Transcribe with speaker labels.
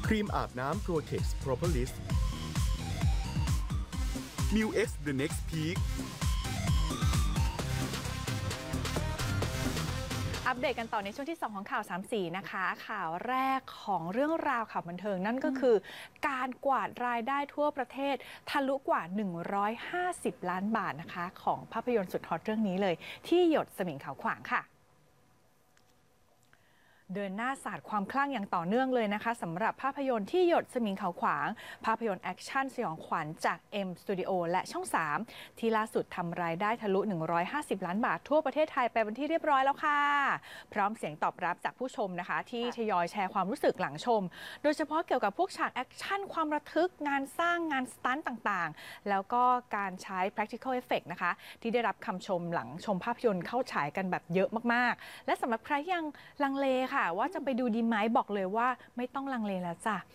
Speaker 1: ครีมอาบน้ำ Protex Propolis Mu X The Next Peak
Speaker 2: อัปเดตกันต่อในช่วงที่ 2 ของข่าว3สีนะคะข่าวแรกของเรื่องราวข่าวบันเทิงนั่นก็คือการกวาดรายได้ทั่วประเทศทะลุกว่า150 ล้านบาทนะคะของภาพยนตร์สุดฮอตเรื่องนี้เลยที่หยดสมิงขาวขวางค่ะเดินหน้าศาสตร์ความคลั่งอย่างต่อเนื่องเลยนะคะสำหรับภาพยนตร์ที่หยดสมิงเขาขวางภาพยนตร์แอคชั่นสยองขวัญจาก M Studio และช่อง 3 ที่ล่าสุดทำรายได้ทะลุ150 ล้านบาททั่วประเทศไทยไปเป็นที่เรียบร้อยแล้วค่ะพร้อมเสียงตอบรับจากผู้ชมนะคะที่ทยอยแชร์ความรู้สึกหลังชมโดยเฉพาะเกี่ยวกับพวกฉากแอคชั่นความระทึกงานสร้างงานสตันต์ต่างๆแล้วก็การใช้ practical effect นะคะที่ได้รับคำชมหลังชมภาพยนตร์เข้าฉายกันแบบเยอะมากๆและสำหรับใครยังลังเลค่ะว่าจะไปดูดีไหมบอกเลยว่าไม่ต้องลังเลแล้วจ้ะ